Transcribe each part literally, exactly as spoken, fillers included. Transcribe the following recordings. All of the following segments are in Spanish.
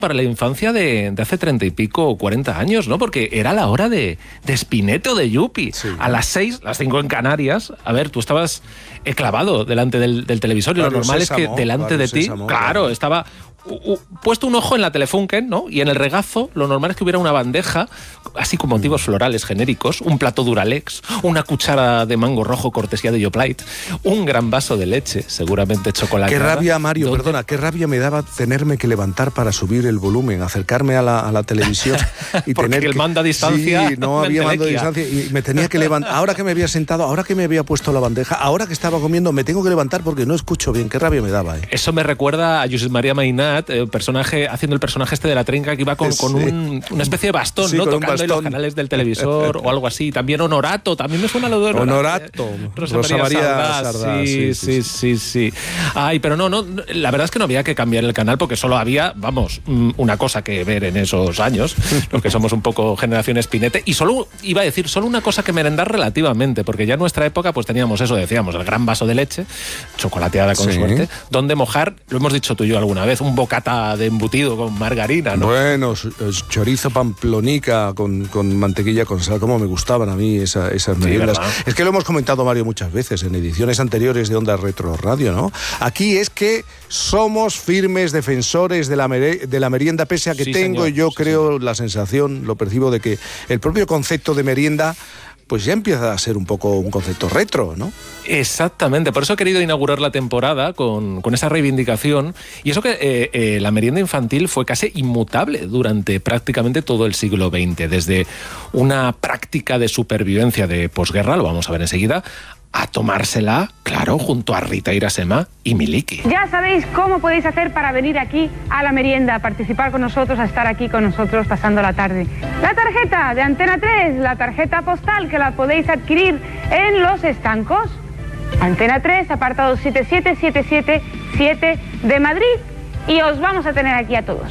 para la infancia de, de hace treinta y pico o cuarenta años, ¿no? Porque era la hora de, de Spinetta o de Yupi. Sí. A las seis, las cinco en Canarias. A ver, tú estabas eh, clavado delante del, del televisor y lo normal Sésamo, es que delante de ti, Sésamo, claro, claro, estaba uh, uh, puesto un ojo en la Telefunken, ¿no? Y en el regazo, lo normal es que hubiera una bandeja, así con motivos florales genéricos, un plato Duralex, una cuchara de mango rojo cortesía de Yoplait, un gran vaso de leche, seguramente chocolate. Qué rabia, Mario, ¿dónde? Perdona, qué rabia me daba tenerme que levantar para subir el volumen, acercarme a la, a la televisión y porque tener el que... mando a distancia. Sí, no había mando a distancia y me tenía que levantar. Ahora que me había sentado, ahora que me había puesto la bandeja, ahora que estaba comiendo, me tengo que levantar porque no escucho bien. Qué rabia me daba, ¿eh? Eso me recuerda a Josep María Mainat, eh, personaje, haciendo el personaje este de la trinca que iba con, con sí. un, una especie de bastón, sí, ¿no? Tocando en los canales del televisor o algo así. También Honorato, también me suena lo de Honorato. Honorato. Rosa, Rosa María, María Sardá. Sardá sí, sí, sí, sí, sí. Ay, pero no, no, la verdad es que no había que cambiar el canal porque solo había, vamos, una cosa que ver en esos años, los que somos un poco generación Spinette, y solo, iba a decir, solo una cosa que merendar relativamente, porque ya en nuestra época pues teníamos eso, decíamos, el gran vaso de leche, chocolateada con sí. suerte, donde mojar, lo hemos dicho tú y yo alguna vez, un bocata de embutido con margarina, ¿no? Bueno, chorizo pamplonica con, con mantequilla con sal, como me gustaban a mí esa, esas meriendas. Sí, es que lo hemos comentado, Mario, muchas veces en ediciones anteriores de Onda Retro Radio, ¿no? Aquí es que somos firmes defensores de la, mere- de la merienda, pese a que sí, tengo señor. yo sí, creo señor. la sensación, lo percibo, de que el propio concepto de merienda pues ya empieza a ser un poco un concepto retro, ¿no? Exactamente, por eso he querido inaugurar la temporada con, con esa reivindicación, y eso que eh, eh, la merienda infantil fue casi inmutable durante prácticamente todo el siglo veinte, desde una práctica de supervivencia de posguerra, lo vamos a ver enseguida, a tomársela, claro, junto a Rita Irasema y Miliki. Ya sabéis cómo podéis hacer para venir aquí a la merienda, a participar con nosotros, a estar aquí con nosotros pasando la tarde. La tarjeta de Antena tres, la tarjeta postal, que la podéis adquirir en Los Estancos. Antena tres, apartado siete siete siete siete siete de Madrid, y os vamos a tener aquí a todos.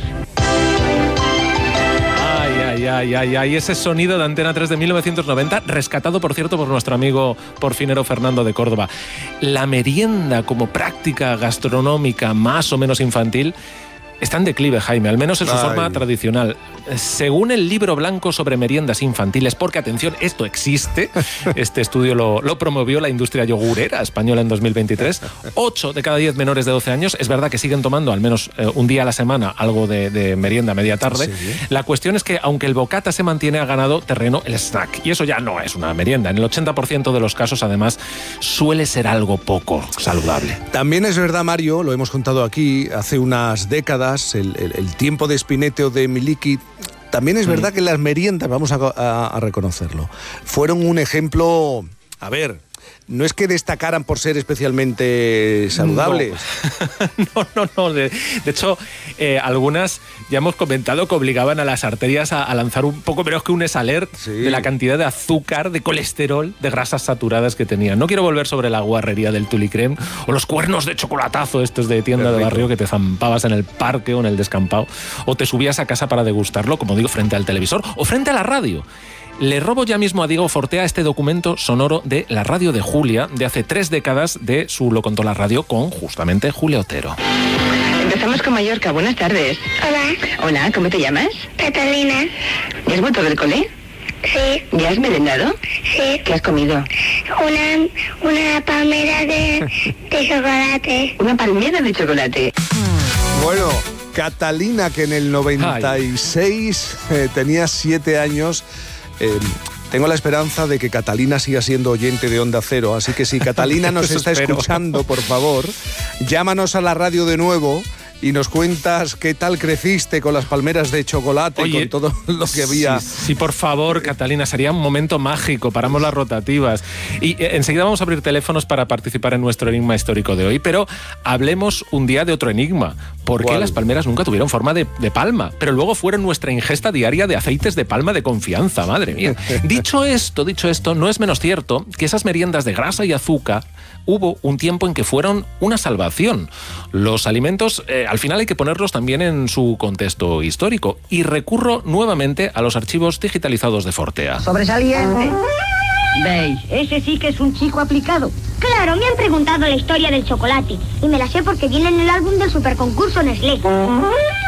Ay, ay, ay, ay, ese sonido de Antena tres de mil novecientos noventa, rescatado, por cierto, por nuestro amigo porfinero Fernando de Córdoba. La merienda como práctica gastronómica más o menos infantil está en declive, Jaime, al menos en su Ay. forma tradicional. Según el libro blanco sobre meriendas infantiles, porque atención, esto existe, este estudio lo, lo promovió la industria yogurera española en dos mil veintitrés, ocho de cada diez menores de doce años, es verdad que siguen tomando al menos eh, un día a la semana algo de, de merienda media tarde. Sí. La cuestión es que, aunque el bocata se mantiene, ha ganado terreno el snack, y eso ya no es una merienda. En el ochenta por ciento de los casos, además, suele ser algo poco saludable. También es verdad, Mario, lo hemos contado aquí, hace unas décadas, el, el, el tiempo de Spinetta o de Miliki. También es verdad que las meriendas, vamos a, a, a reconocerlo, fueron un ejemplo, a ver, no es que destacaran por ser especialmente saludables. No, no, no. no. De, de hecho, eh, algunas ya hemos comentado que obligaban a las arterias a, a lanzar un poco menos que un esalert sí. de la cantidad de azúcar, de colesterol, de grasas saturadas que tenían. No quiero volver sobre la guarrería del tulicrem o los cuernos de chocolatazo estos de tienda de barrio que te zampabas en el parque o en el descampado, o te subías a casa para degustarlo, como digo, frente al televisor o frente a la radio. Le robo ya mismo a Diego Fortea este documento sonoro de la radio de Julia, de hace tres décadas, de su Lo contó la radio, con justamente Julia Otero. Empezamos con Mallorca. Buenas tardes. Hola. Hola, ¿cómo te llamas? Catalina. ¿Ya has vuelto del cole? Sí. ¿Ya has merendado? Sí. ¿Qué has comido? Una, una palmera de, de chocolate. ¿Una palmera de chocolate? Bueno, Catalina, que en el noventa y seis eh, tenía siete años... Eh, tengo la esperanza de que Catalina siga siendo oyente de Onda Cero, así que si Catalina nos está escuchando, por favor, llámanos a la radio de nuevo y nos cuentas qué tal creciste con las palmeras de chocolate. Oye, con todo lo que había. Sí, sí, por favor, Catalina, sería un momento mágico. Paramos las rotativas. Y eh, enseguida vamos a abrir teléfonos para participar en nuestro enigma histórico de hoy, pero hablemos un día de otro enigma. ¿Por qué las palmeras nunca tuvieron forma de, de palma? Pero luego fueron nuestra ingesta diaria de aceites de palma de confianza, madre mía. Dicho esto, dicho esto, no es menos cierto que esas meriendas de grasa y azúcar hubo un tiempo en que fueron una salvación. Los alimentos, eh, al final hay que ponerlos también en su contexto histórico. Y recurro nuevamente a los archivos digitalizados de Fortea. Sobresaliente. ¿Veis? Ese sí que es un chico aplicado. Claro, me han preguntado la historia del chocolate y me la sé porque viene en el álbum del superconcurso Nestlé.